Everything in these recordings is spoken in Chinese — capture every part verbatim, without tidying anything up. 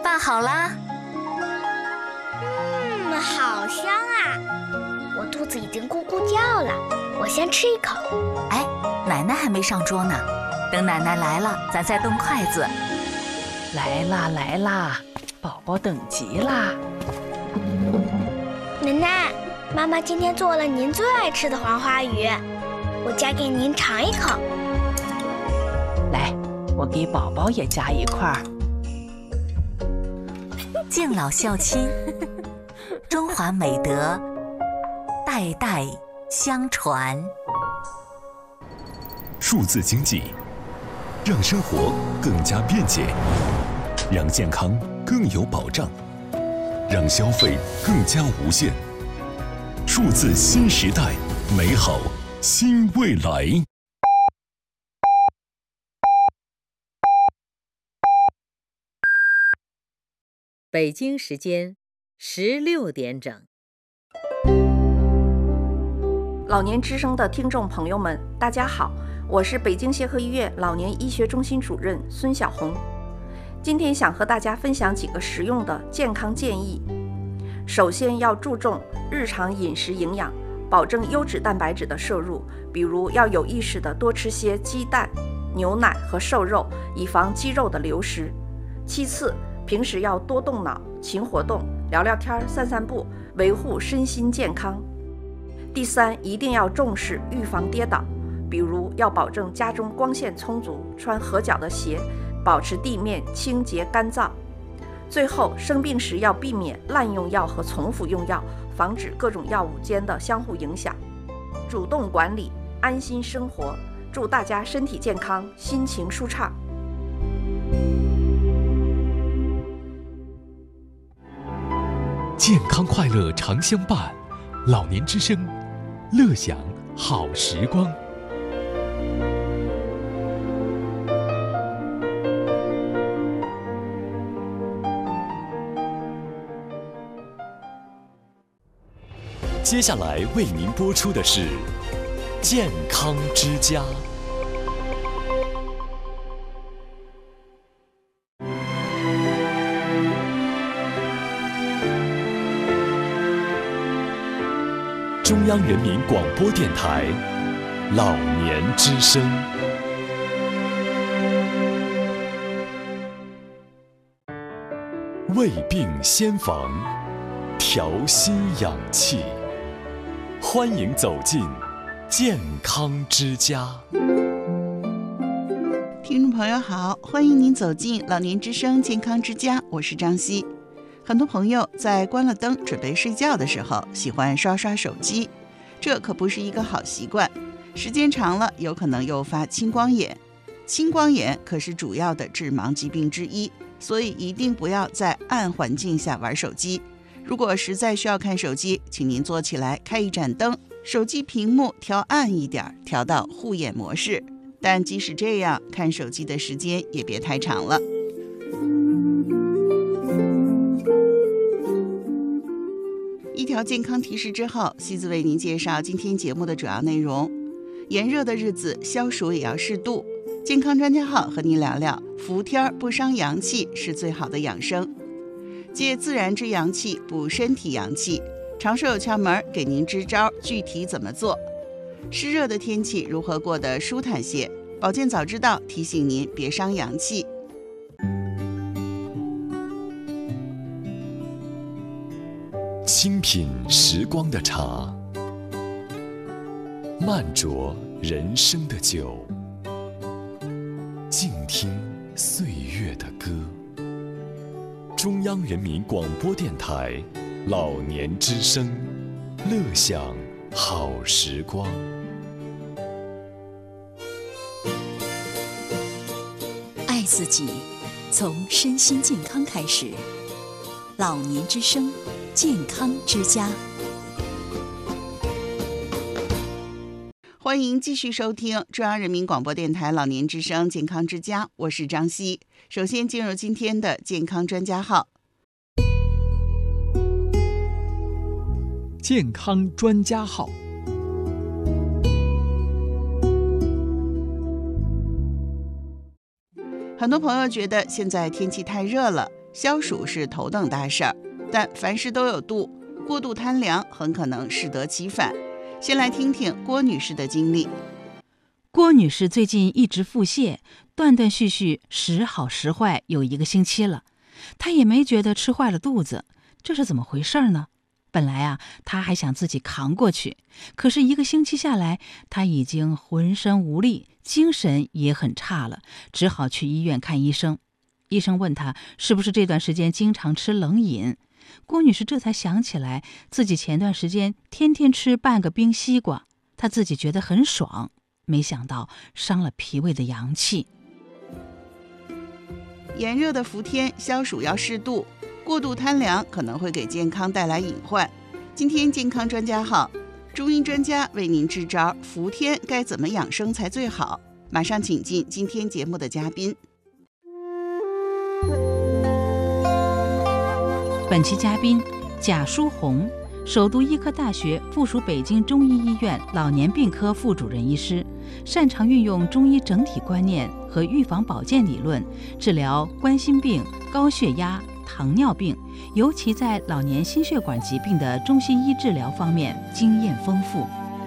饭好啦。 嗯，好香啊！我肚子已经咕咕叫了，我先吃一口。 哎，奶奶还没上桌呢，等奶奶来了，咱再动筷子。 来啦来啦，宝宝等急啦。 奶奶，妈妈今天做了您最爱吃的黄花鱼，我夹给您尝一口。 来，我给宝宝也夹一块儿。 敬老孝亲，中华美德代代相传。 数字经济让生活更加便捷，让健康更有保障，让消费更加无限。数字新时代，美好新未来。 北京时间十六点整。 老年之声的听众朋友们，大家好，我是北京协和医院老年医学中心主任孙晓红。今天想和大家分享几个实用的健康建议。首先要注重日常饮食营养，保证优质蛋白质的摄入，比如要有意识地多吃些鸡蛋、牛奶和瘦肉，以防肌肉的流失。其次，平时要多动脑、勤活动，聊聊天、散散步，维护身心健康。第三，一定要重视预防跌倒，比如要保证家中光线充足，穿合脚的鞋，保持地面清洁干燥。最后，生病时要避免滥用药和重复用药，防止各种药物间的相互影响。主动管理，安心生活。祝大家身体健康，心情舒畅。 健康快乐常相伴，老年之声，乐享好时光。 接下来为您播出的是《健康之家》。中央人民广播电台老年之声。胃病先防，调心养气。欢迎走进健康之家。 听众朋友好，欢迎您走进老年之声健康之家，我是张希。很多朋友在关了灯准备睡觉的时候，喜欢刷刷手机，这可不是一个好习惯，时间长了有可能诱发青光眼。青光眼可是主要的致盲疾病之一，所以一定不要在暗环境下玩手机。如果实在需要看手机，请您坐起来开一盏灯，手机屏幕调暗一点，调到护眼模式。但即使这样，看手机的时间也别太长了。一条健康提示之后，西子为您介绍今天节目的主要内容。炎热的日子，消暑也要适度。健康专家号和您聊聊，伏天不伤阳气是最好的养生。借自然之阳气补身体阳气，长寿有窍门，给您支招，具体怎么做？湿热的天气如何过得舒坦些？保健早知道提醒您别伤阳气。 清品时光的茶，慢酌人生的酒，静听岁月的歌。中央人民广播电台老年之声，乐享好时光。 爱自己，从身心健康开始。老年之声，健康之家。 欢迎继续收听中央人民广播电台老年之声健康之家，我是张希。首先进入今天的健康专家号。 健康专家号。 很多朋友觉得现在天气太热了， 消暑是头等大事儿，但凡事都有度，过度贪凉很可能适得其反。先来听听郭女士的经历。 郭女士最近一直腹泻，断断续续，时好时坏，有一个星期了。她也没觉得吃坏了肚子，这是怎么回事呢？本来啊，她还想自己扛过去，可是一个星期下来，她已经浑身无力，精神也很差了，只好去医院看医生。医生问她是不是这段时间经常吃冷饮，郭女士这才想起来，自己前段时间天天吃半个冰西瓜，她自己觉得很爽，没想到伤了脾胃的阳气。 炎热的伏天，消暑要适度，过度贪凉可能会给健康带来隐患。今天健康专家号，中医专家为您支招，伏天该怎么养生才最好？马上请进今天节目的嘉宾。 本期嘉宾贾淑红，首都医科大学附属北京中医医院老年病科副主任医师，擅长运用中医整体观念和预防保健理论，治疗冠心病、高血压、糖尿病，尤其在老年心血管疾病的中西医治疗方面经验丰富。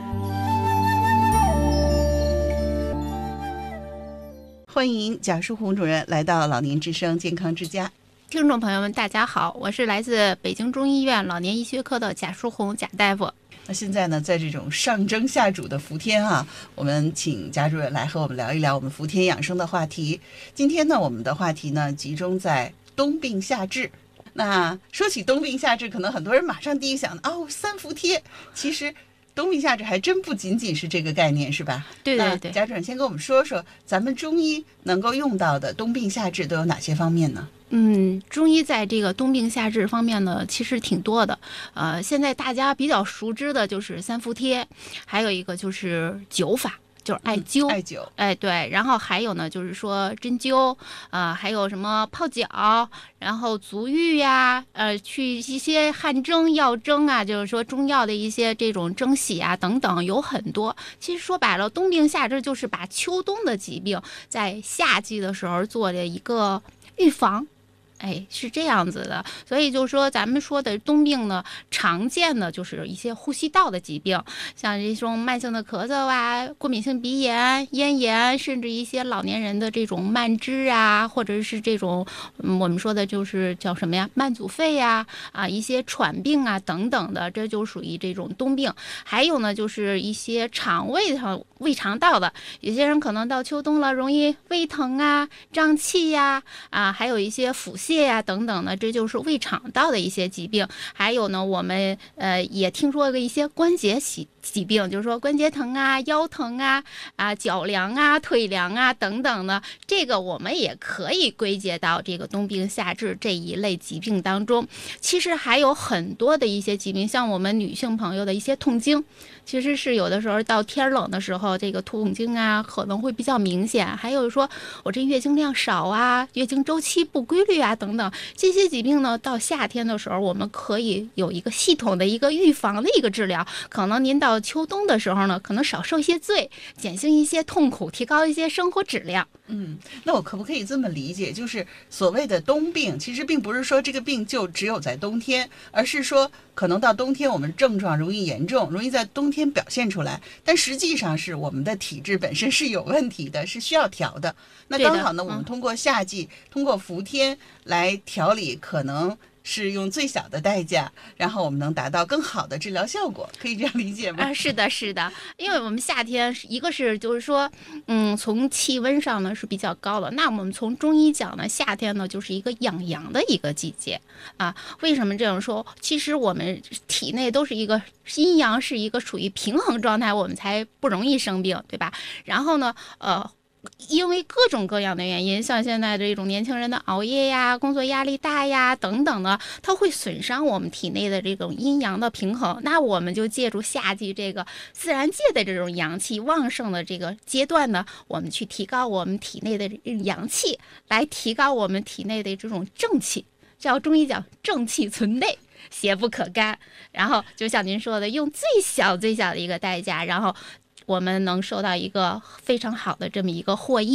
欢迎贾淑红主任来到老年之声健康之家。 听众朋友们大家好，我是来自北京中医院老年医学科的贾淑红贾大夫。 那现在呢，在这种上蒸下煮的伏天啊，我们请贾主任来和我们聊一聊我们伏天养生的话题。今天呢，我们的话题呢集中在冬病夏治。那说起冬病夏治，可能很多人马上第一想哦，三伏贴。其实冬病夏治还真不仅仅是这个概念，是吧？ 对对对。 贾主任先跟我们说说，咱们中医能够用到的冬病夏治都有哪些方面呢？ 嗯，中医在这个冬病夏治方面呢，其实挺多的。呃，现在大家比较熟知的就是三伏贴，还有一个就是灸法，就是艾灸。 嗯、艾灸， 哎，对。然后还有呢，就是说针灸，啊、呃，还有什么泡脚，然后足浴呀，呃，去一些汗蒸、药蒸啊，就是说中药的一些这种蒸洗啊等等，有很多。其实说白了，冬病夏治就是把秋冬的疾病在夏季的时候做的一个预防。哎，是这样子的，所以就是说，咱们说的冬病呢，常见的就是一些呼吸道的疾病，像这种慢性的咳嗽啊、过敏性鼻炎、咽炎，甚至一些老年人的这种慢支啊，或者是这种、嗯、我们说的就是叫什么呀，慢阻肺呀，啊，一些喘病啊等等的，这就属于这种冬病。还有呢，就是一些肠胃上、胃肠道的，有些人可能到秋冬了，容易胃疼啊、胀气呀，啊，还有一些腹泻呀、啊、等等的，这就是胃肠道的一些疾病。还有呢，我们呃也听说过一些关节疾疾病，就是说关节疼啊、腰疼啊、啊脚凉啊、腿凉啊等等的，这个我们也可以归结到这个冬病夏治这一类疾病当中。其实还有很多的一些疾病，像我们女性朋友的一些痛经，其实是有的时候到天冷的时候，这个痛经啊可能会比较明显。还有说我这月经量少啊、月经周期不规律啊等等，这些疾病呢，到夏天的时候我们可以有一个系统的一个预防的一个治疗。可能您到秋冬的时候呢，可能少受一些罪，减轻一些痛苦，提高一些生活质量。 嗯，那我可不可以这么理解，就是所谓的冬病，其实并不是说这个病就只有在冬天，而是说可能到冬天我们症状容易严重，容易在冬天表现出来，但实际上是我们的体质本身是有问题的，是需要调的。那刚好呢，我们通过夏季、嗯、通过伏天来调理，可能是用最小的代价，然后我们能达到更好的治疗效果，可以这样理解吗？ 啊，是的，是的，因为我们夏天一个是就是说，嗯，从气温上呢是比较高的。那我们从中医讲呢，夏天呢就是一个养阳的一个季节啊。为什么这样说？其实我们体内都是一个阴阳是一个处于平衡状态，我们才不容易生病，对吧？然后呢，呃。因为各种各样的原因，像现在这种年轻人的熬夜呀、工作压力大呀等等的，它会损伤我们体内的这种阴阳的平衡。那我们就借助夏季这个自然界的这种阳气旺盛的这个阶段呢，我们去提高我们体内的阳气，来提高我们体内的这种正气。叫中医讲正气存内，邪不可干。然后就像您说的，用最小最小的一个代价，然后我们能收到一个非常好的这么一个获益。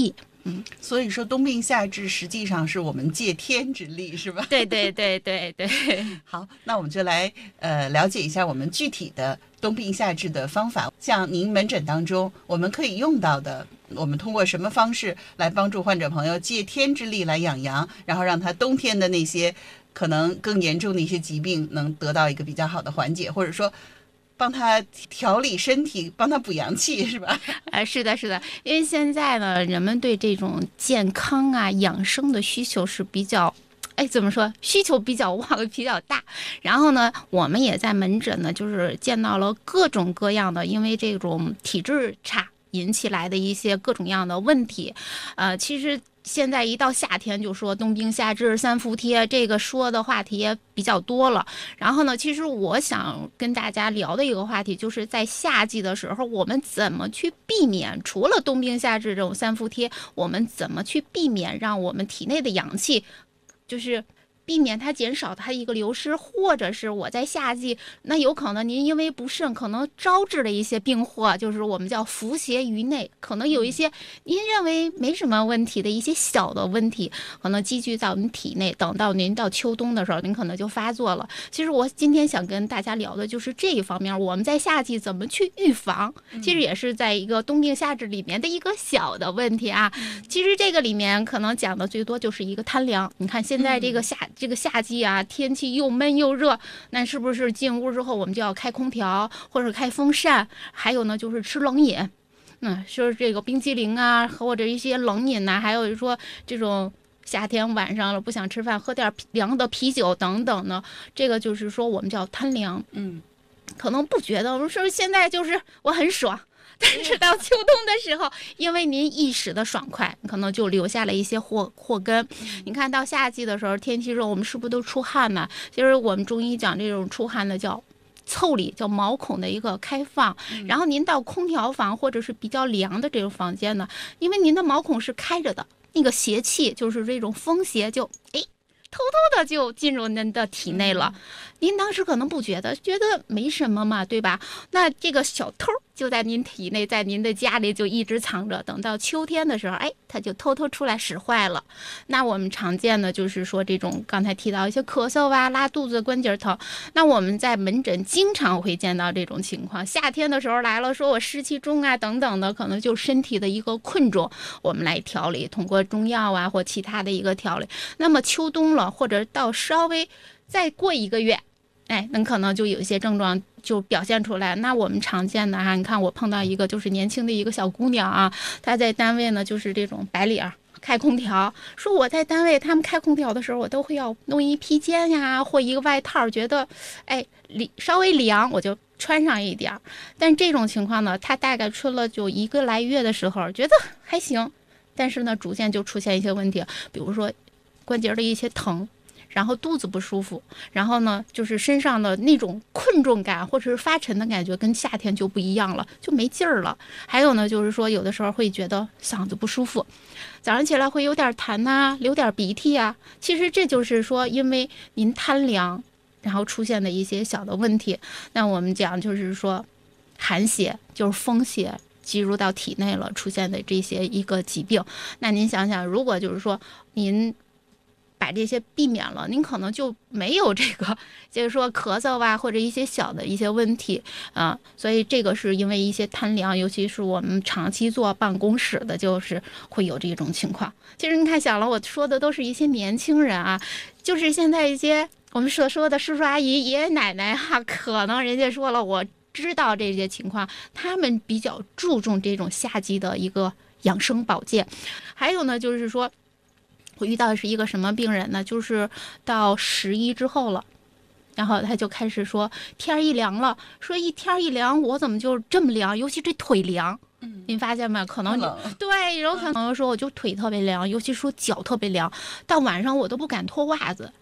嗯，所以说冬病夏治实际上是我们借天之力，是吧？ 对对对对对。 好，那我们就来呃了解一下我们具体的冬病夏治的方法。像您门诊当中我们可以用到的，我们通过什么方式来帮助患者朋友借天之力来养阳，然后让他冬天的那些可能更严重的一些疾病能得到一个比较好的缓解，或者说帮他调理身体，帮他补阳气，是吧？ 呃，是的，是的，因为现在呢，人们对这种健康啊、养生的需求是比较，哎，怎么说？需求比较旺，比较大。然后呢，我们也在门诊呢，就是见到了各种各样的，因为这种体质差引起来的一些各种各样的问题。呃，其实现在一到夏天就说冬病夏治三伏贴，这个说的话题也比较多了。然后呢，其实我想跟大家聊的一个话题，就是在夏季的时候，我们怎么去避免，除了冬病夏治这种三伏贴，我们怎么去避免让我们体内的阳气，就是避免它减少它一个流失，或者是我在夏季，那有可能您因为不慎可能招致的一些病祸，就是我们叫伏邪于内，可能有一些您认为没什么问题的一些小的问题，可能积聚到您体内，等到您到秋冬的时候，您可能就发作了。其实我今天想跟大家聊的就是这一方面，我们在夏季怎么去预防，其实也是在一个冬病夏治里面的一个小的问题啊。其实这个里面可能讲的最多就是一个贪凉。你看现在这个夏这个夏季啊，天气又闷又热，那是不是进屋之后我们就要开空调或者开风扇？还有呢，就是吃冷饮，嗯，就是这个冰激凌啊，或者一些冷饮呐、啊，还有说这种夏天晚上了不想吃饭，喝点凉的啤酒等等呢，这个就是说我们叫贪凉。嗯，可能不觉得，我们说现在就是我很爽。但是到秋冬的时候，因为您一时的爽快，可能就留下了一些祸祸根。你看到夏季的时候，天气热，我们是不是都出汗呢？其实我们中医讲这种出汗的叫腠理，叫毛孔的一个开放。然后您到空调房或者是比较凉的这种房间呢，因为您的毛孔是开着的，那个邪气就是这种风邪就哎偷偷的就进入您的体内了。您当时可能不觉得，觉得没什么嘛，对吧？那这个小偷就在您体内，在您的家里就一直藏着，等到秋天的时候，哎，他就偷偷出来使坏了。那我们常见的就是说这种刚才提到一些咳嗽啊、拉肚子、关节疼，那我们在门诊经常会见到这种情况。夏天的时候来了，说我湿气重啊等等的，可能就身体的一个困重，我们来调理，通过中药啊或其他的一个调理。那么秋冬了，或者到稍微再过一个月，哎，那可能就有一些症状就表现出来。那我们常见的啊，你看我碰到一个就是年轻的一个小姑娘啊，她在单位呢就是这种白领开空调，说我在单位他们开空调的时候，我都会要弄一披肩呀或一个外套，觉得哎稍微凉我就穿上一点。但这种情况呢，她大概穿了就一个来月的时候，觉得还行，但是呢逐渐就出现一些问题，比如说关节的一些疼，然后肚子不舒服，然后呢就是身上的那种困重感或者是发沉的感觉跟夏天就不一样了，就没劲儿了。还有呢就是说有的时候会觉得嗓子不舒服，早上起来会有点痰呐、啊，流点鼻涕啊，其实这就是说因为您贪凉然后出现的一些小的问题。那我们讲就是说寒邪就是风邪进入到体内了，出现的这些一个疾病。那您想想，如果就是说您把这些避免了，您可能就没有这个就是说咳嗽啊或者一些小的一些问题啊、呃。所以这个是因为一些贪凉，尤其是我们长期坐办公室的，就是会有这种情况。其实你看想了，我说的都是一些年轻人啊，就是现在一些我们所说的叔叔阿姨爷爷奶奶哈、啊，可能人家说了我知道这些情况，他们比较注重这种夏季的一个养生保健。还有呢就是说我遇到的是一个什么病人呢，就是到十一之后了，然后他就开始说天一凉了，说一天一凉我怎么就这么凉，尤其这腿凉。嗯，您发现没？可能对，有可能说我就腿特别凉，尤其说脚特别凉，到晚上我都不敢脱袜子，